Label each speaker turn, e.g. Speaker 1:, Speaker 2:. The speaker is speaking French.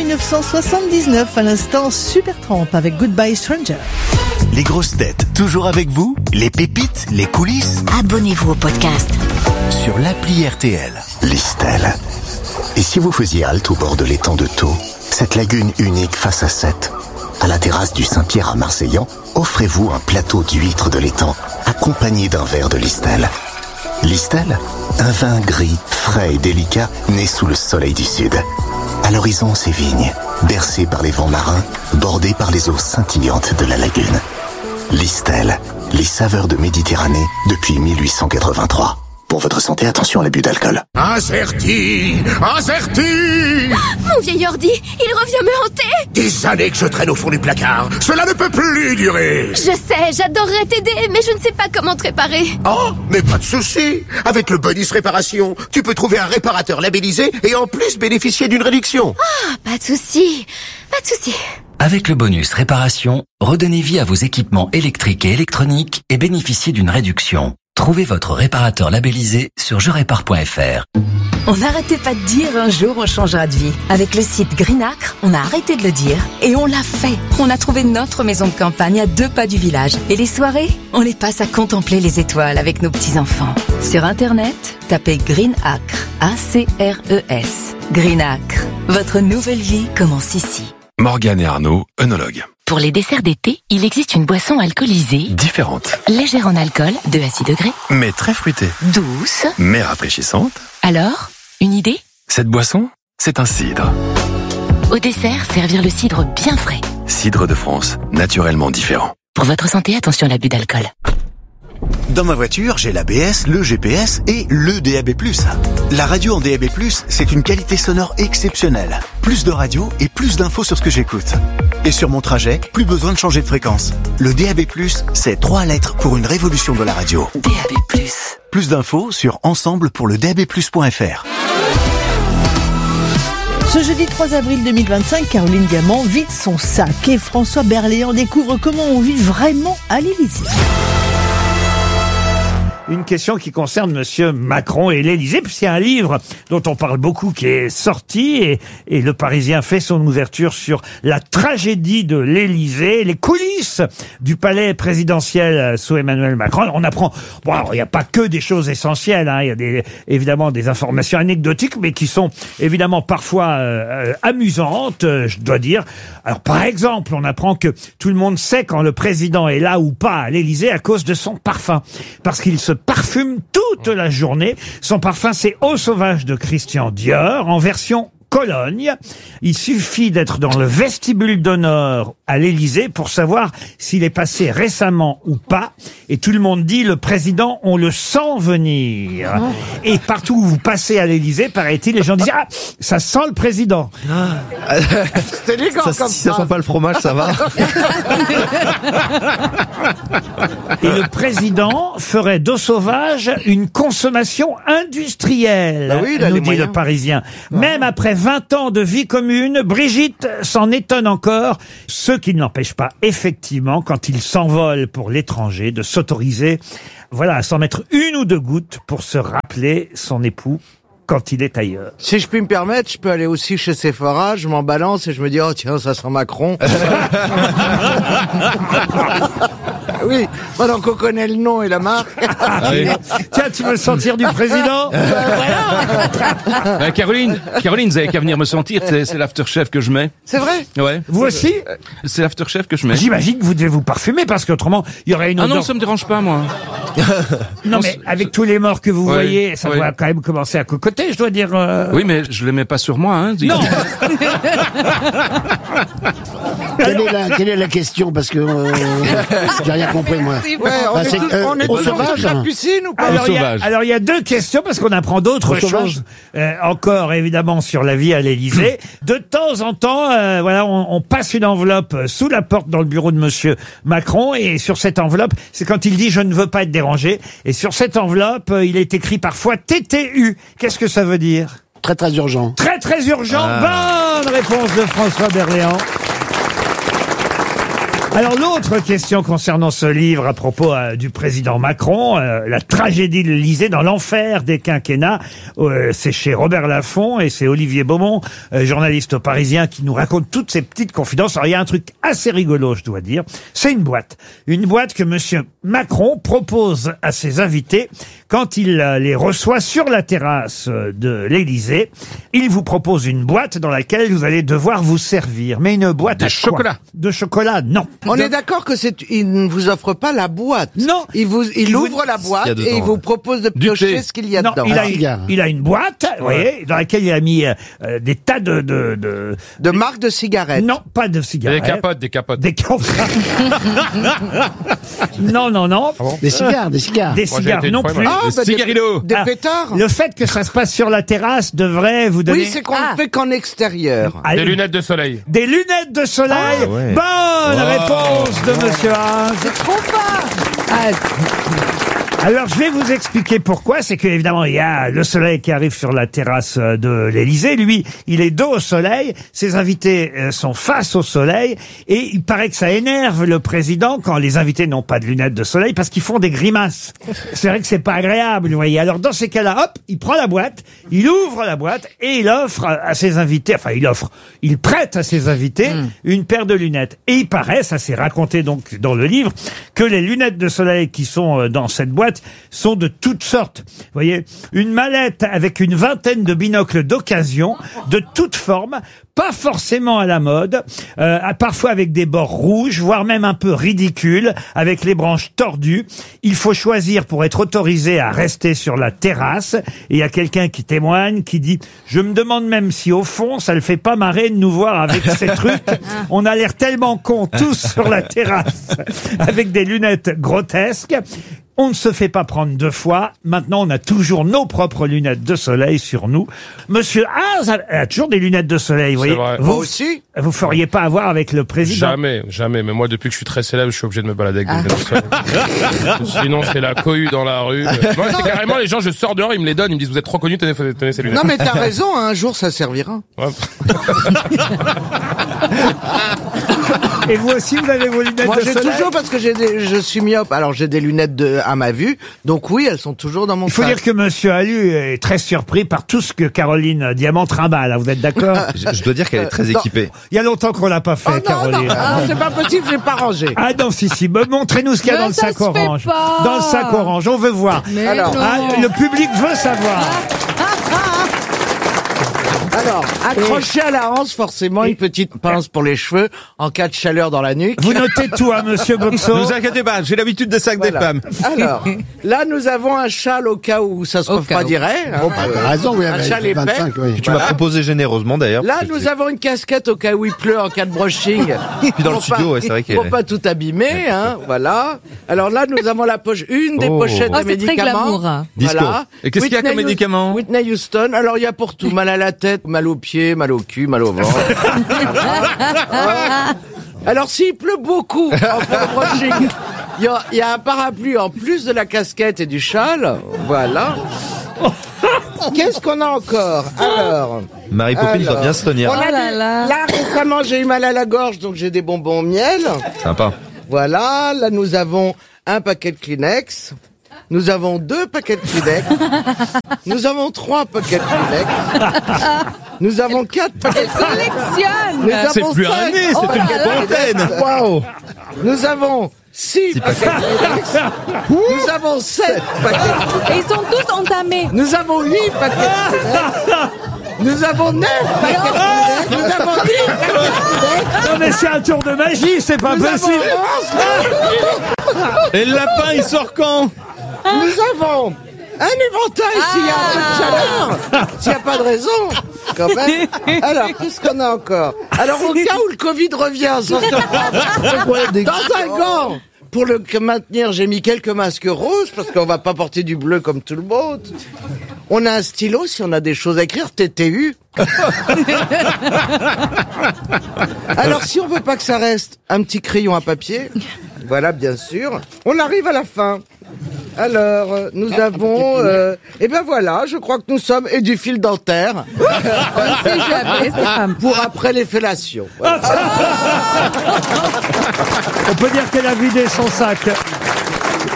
Speaker 1: 1979, à l'instant Supertramp avec Goodbye Stranger.
Speaker 2: Les grosses têtes, toujours avec vous. Les pépites, les coulisses.
Speaker 3: Abonnez-vous au podcast.
Speaker 2: Sur l'appli RTL.
Speaker 4: Listel. Et si vous faisiez halte au bord de l'étang de Thau, cette lagune unique face à Sète, à la terrasse du Saint-Pierre à Marseillan, offrez-vous un plateau d'huîtres de l'étang, accompagné d'un verre de Listel. Listel, un vin gris, frais et délicat, né sous le soleil du sud. À l'horizon, ces vignes, bercées par les vents marins, bordées par les eaux scintillantes de la lagune. Listel, les saveurs de Méditerranée depuis 1883. Pour votre santé, attention à l'abus d'alcool.
Speaker 5: Incerti.
Speaker 3: Mon vieil ordi, il revient me hanter.
Speaker 5: Des années que je traîne au fond du placard. Cela ne peut plus durer.
Speaker 3: Je sais, j'adorerais t'aider, mais je ne sais pas comment te réparer.
Speaker 5: Oh, mais pas de souci. Avec le bonus réparation, tu peux trouver un réparateur labellisé et en plus bénéficier d'une réduction.
Speaker 3: Ah, pas de souci.
Speaker 6: Avec le bonus réparation, redonnez vie à vos équipements électriques et électroniques et bénéficiez d'une réduction. Trouvez votre réparateur labellisé sur jerépare.fr.
Speaker 7: On n'arrêtait pas de dire un jour on changera de vie. Avec le site Greenacre, on a arrêté de le dire et on l'a fait. On a trouvé notre maison de campagne à 2 pas du village. Et les soirées, on les passe à contempler les étoiles avec nos petits-enfants. Sur Internet, tapez Greenacre, A-C-R-E-S. Greenacre, votre nouvelle vie commence ici.
Speaker 8: Morgane et Arnaud, œnologues.
Speaker 9: Pour les desserts d'été, il existe une boisson alcoolisée,
Speaker 8: Différente,
Speaker 9: légère en alcool, 2 à 6 degrés,
Speaker 8: mais très fruitée,
Speaker 9: douce.
Speaker 8: mais rafraîchissante.
Speaker 9: Alors, une idée?
Speaker 8: Cette boisson, c'est un cidre.
Speaker 9: Au dessert, servir le cidre bien frais.
Speaker 8: Cidre de France, naturellement différent.
Speaker 9: Pour votre santé, attention à l'abus d'alcool.
Speaker 2: Dans ma voiture, j'ai l'ABS, le GPS et le DAB+. La radio en DAB+, c'est une qualité sonore exceptionnelle. Plus de radio et plus d'infos sur ce que j'écoute. Et sur mon trajet, plus besoin de changer de fréquence. Le DAB+, c'est 3 lettres pour une révolution de la radio.
Speaker 9: DAB+.
Speaker 2: Plus d'infos sur ensemble-pour-le-DAB+.fr.
Speaker 1: Ce jeudi 3 avril 2025, Caroline Diamant vide son sac et François Berléand découvre comment on vit vraiment à l'Élysée.
Speaker 10: Une question qui concerne Monsieur Macron et l'Élysée, puisqu'il y a un livre dont on parle beaucoup qui est sorti et le Parisien fait son ouverture sur la tragédie de l'Élysée, les coulisses du palais présidentiel sous Emmanuel Macron. On apprend, bon, alors, il n'y a pas que des choses essentielles, hein, il y a évidemment des informations anecdotiques, mais qui sont évidemment parfois amusantes, je dois dire. Alors par exemple, on apprend que tout le monde sait quand le président est là ou pas à l'Élysée à cause de son parfum, parce qu'il se parfume toute la journée. Son parfum, c'est Eau sauvage de Christian Dior, en version Cologne. Il suffit d'être dans le vestibule d'honneur à l'Élysée pour savoir s'il est passé récemment ou pas. Et tout le monde dit, le président, on le sent venir. Et partout où vous passez à l'Élysée, paraît-il, les gens disent, ah, ça sent le président.
Speaker 11: C'est élégant comme ça. Si ça sent pas le fromage, ça va.
Speaker 10: Et le président ferait d'eau sauvage une consommation industrielle,
Speaker 11: Bah oui, il a
Speaker 10: nous
Speaker 11: les
Speaker 10: dit
Speaker 11: moyens.
Speaker 10: le Parisien. Même après 20 ans de vie commune, Brigitte s'en étonne encore. Ce qui ne l'empêche pas, effectivement, quand il s'envole pour l'étranger, de s'autoriser, voilà, à s'en mettre 1 ou 2 gouttes pour se rappeler son époux quand il est ailleurs.
Speaker 11: Si je puis me permettre, je peux aller aussi chez Sephora, je m'en balance et je me dis, oh tiens, ça sent Macron. Oui, maintenant qu'on connaît le nom et la marque.
Speaker 10: Tiens, tu veux sentir du président?
Speaker 12: Caroline, vous avez qu'à venir me sentir, c'est l'aftershave que je mets.
Speaker 11: C'est vrai?
Speaker 12: Ouais.
Speaker 10: Vous aussi?
Speaker 12: C'est l'aftershave que je mets.
Speaker 10: J'imagine que vous devez vous parfumer parce qu'autrement, il y aurait une
Speaker 12: Ah
Speaker 10: odeur...
Speaker 12: non, ça me dérange pas, moi.
Speaker 10: Non, mais avec tous les morts que vous
Speaker 12: Ouais,
Speaker 10: voyez, ça
Speaker 12: ouais.
Speaker 10: doit quand même commencer à cocoter, je dois dire.
Speaker 12: Oui, mais je les mets pas sur moi, hein.
Speaker 10: Non.
Speaker 13: Quelle est la question? Parce que j'ai rien compris, moi.
Speaker 11: Ouais, on est
Speaker 13: au
Speaker 11: tous
Speaker 13: sauvage,
Speaker 11: dans la piscine ou pas?
Speaker 10: Alors, il y a 2 questions parce qu'on apprend d'autres
Speaker 13: Au sauvage.
Speaker 10: choses encore évidemment sur la vie à l'Élysée. De temps en temps, voilà, on passe une enveloppe sous la porte dans le bureau de Monsieur Macron et sur cette enveloppe, c'est quand il dit je ne veux pas être dérangé. Et sur cette enveloppe, il est écrit parfois TTU. Qu'est-ce que ça veut dire?
Speaker 13: Très très urgent.
Speaker 10: Très très urgent. Bonne réponse de François Berléand. Alors l'autre question concernant ce livre à propos du président Macron, la tragédie de l'Élysée dans l'enfer des quinquennats, c'est chez Robert Laffont et c'est Olivier Beaumont, journaliste au Parisien, qui nous raconte toutes ces petites confidences. Alors il y a un truc assez rigolo, je dois dire, c'est une boîte que monsieur Macron propose à ses invités quand il les reçoit sur la terrasse de l'Élysée. Il vous propose une boîte dans laquelle vous allez devoir vous servir, mais une boîte à chocolat. De chocolat, non.
Speaker 11: On est d'accord que il ne vous offre pas la boîte.
Speaker 10: Non.
Speaker 11: Il ouvre la boîte et il vous propose de piocher ce qu'il y a dedans.
Speaker 10: Il a une boîte, vous voyez, dans laquelle il a mis des tas de
Speaker 11: marques de cigarettes.
Speaker 10: Non, pas de cigarettes.
Speaker 12: Des capotes.
Speaker 10: Non.
Speaker 13: Ah bon, des cigares.
Speaker 10: Des cigares non plus.
Speaker 12: Des cigarillos.
Speaker 11: Des pétards.
Speaker 10: Le fait que ça se passe sur la terrasse devrait vous donner...
Speaker 11: Oui, c'est qu'on ne fait qu'en extérieur.
Speaker 12: Des lunettes de soleil.
Speaker 10: Des lunettes de soleil. Bonne réponse de monsieur Haas.
Speaker 11: C'est trop pas.
Speaker 10: Alors, je vais vous expliquer pourquoi. C'est que, évidemment, il y a le soleil qui arrive sur la terrasse de l'Élysée. Lui, il est dos au soleil. Ses invités sont face au soleil. Et il paraît que ça énerve le président quand les invités n'ont pas de lunettes de soleil parce qu'ils font des grimaces. C'est vrai que c'est pas agréable, vous voyez. Alors, dans ces cas-là, hop, il prend la boîte, il ouvre la boîte et il offre à ses invités, il prête à ses invités une paire de lunettes. Et il paraît, ça s'est raconté donc dans le livre, que les lunettes de soleil qui sont dans cette boîte sont de toutes sortes. Vous voyez, une mallette avec une vingtaine de binocles d'occasion, de toutes formes, pas forcément à la mode, parfois avec des bords rouges, voire même un peu ridicules, avec les branches tordues. Il faut choisir pour être autorisé à rester sur la terrasse. Et il y a quelqu'un qui témoigne, qui dit « Je me demande même si au fond, ça le fait pas marrer de nous voir avec ces trucs. On a l'air tellement cons tous sur la terrasse, avec des lunettes grotesques. » On ne se fait pas prendre deux fois. Maintenant, on a toujours nos propres lunettes de soleil sur nous. Monsieur Haas a toujours des lunettes de soleil, vous voyez.
Speaker 12: Vrai.
Speaker 11: Vous aussi.
Speaker 10: Vous feriez pas avoir avec le président.
Speaker 12: Jamais. Mais moi, depuis que je suis très célèbre, je suis obligé de me balader avec des lunettes de soleil. Sinon, c'est la cohue dans la rue. Moi, c'est carrément les gens, je sors dehors, ils me les donnent, ils me disent, vous êtes trop connus, tenez ces lunettes.
Speaker 11: Non, mais t'as raison, un jour, ça servira.
Speaker 12: Ouais.
Speaker 10: Et vous aussi, vous avez vos lunettes
Speaker 11: Moi,
Speaker 10: de
Speaker 11: j'ai
Speaker 10: soleil?
Speaker 11: toujours, parce que je suis myope, alors j'ai des lunettes à ma vue, donc oui, elles sont toujours dans mon sac.
Speaker 10: Il faut dire que monsieur Allu est très surpris par tout ce que Caroline Diamant trimballe, vous êtes d'accord?
Speaker 14: Je dois dire qu'elle est très équipée.
Speaker 10: Il y a longtemps qu'on l'a pas fait, Caroline.
Speaker 11: Non, c'est pas possible, j'ai pas rangé.
Speaker 10: Ah non, si. Montrez-nous ce qu'il y a dans le sac orange. Dans le sac orange, on veut voir.
Speaker 11: Alors,
Speaker 10: le public veut savoir.
Speaker 11: Alors, accroché à la hanche, forcément, une petite pince pour les cheveux, en cas de chaleur dans la nuque.
Speaker 10: Vous notez tout, monsieur Boxo.
Speaker 14: Ne vous inquiétez pas, j'ai l'habitude des sacs des femmes.
Speaker 11: Alors, là, nous avons un châle au cas où ça se refroidirait.
Speaker 13: T'as raison, oui,
Speaker 11: un châle épais.
Speaker 13: 25, oui.
Speaker 14: Tu m'as proposé généreusement d'ailleurs.
Speaker 11: Là, nous avons une casquette au cas où il pleut en cas de brushing.
Speaker 14: Puis dans le studio, ouais, c'est vrai qu'il
Speaker 11: Pour pas tout abîmer, voilà. Alors là, nous avons la poche, une des pochettes de médicaments.
Speaker 14: Voilà. Et qu'est-ce qu'il y a comme médicaments?
Speaker 11: Whitney Houston. Alors, il y a pour tout. Mal à la tête, mal aux pieds, mal au cul, mal au ventre. Alors, s'il pleut beaucoup en cas de brushing, il y a un parapluie en plus de la casquette et du châle. Voilà. Qu'est-ce qu'on a encore? Alors,
Speaker 14: Mary Poppins doit bien se tenir.
Speaker 11: Là, récemment, j'ai eu mal à la gorge, donc j'ai des bonbons au miel.
Speaker 14: Sympa.
Speaker 11: Voilà, là, nous avons un paquet de Kleenex. Nous avons 2 paquets de Kleenex. Nous avons 3 paquets de Kleenex. Nous avons 4 paquets de Kleenex.
Speaker 14: C'est plus un nez, c'est une fontaine.
Speaker 11: Waouh. Nous avons 6 paquets de Kleenex. Nous avons 7 paquets de Kleenex.
Speaker 15: Et ils sont tous entamés.
Speaker 11: Nous avons 8 paquets de Kleenex. Nous avons 9 paquets de Kleenex. Nous avons 10 paquets de Kleenex.
Speaker 10: Non mais c'est un tour de magie, c'est pas possible.
Speaker 14: Et le lapin, il sort quand?
Speaker 11: Nous avons un éventail s'il y a un peu de chaleur, s'il n'y a pas de raison, quand même. Alors, qu'est-ce qu'on a encore? Alors, au cas où le Covid revient, dans un gant, pour le maintenir, j'ai mis quelques masques roses, parce qu'on va pas porter du bleu comme tout le monde. On a un stylo, si on a des choses à écrire, TTU. Alors, si on veut pas que ça reste, un petit crayon à papier. Voilà, bien sûr. On arrive à la fin. Alors, nous avons... eh ben voilà, je crois que nous sommes... Et du fil dentaire. Pour après les fellations. Voilà.
Speaker 10: On peut dire qu'elle a vidé son sac.